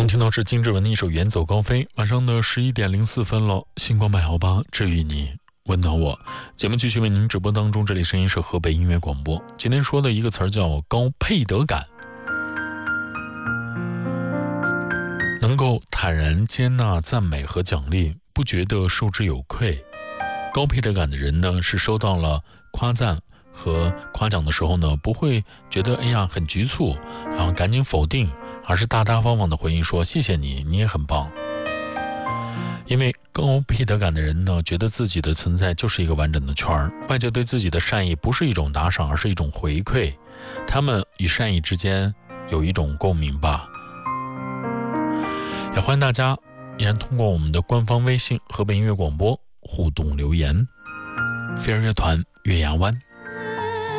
刚听到是金志文的一首《远走高飞》。晚上的11:04了，星光百合吧，治愈你，温暖我。节目继续为您直播当中，这里声音是河北音乐广播。今天说的一个词儿叫高配得感，能够坦然接纳赞美和奖励，不觉得受之有愧。高配得感的人呢，是收到了夸赞和夸奖的时候呢，不会觉得很局促，然后赶紧否定，而是大大方方的回应说谢谢你，你也很棒。因为高配得感的人呢，觉得自己的存在就是一个完整的圈儿，外界对自己的善意不是一种打赏，而是一种回馈，他们与善意之间有一种共鸣吧。也欢迎大家依然通过我们的官方微信河北音乐广播互动留言。飞儿乐团月牙湾。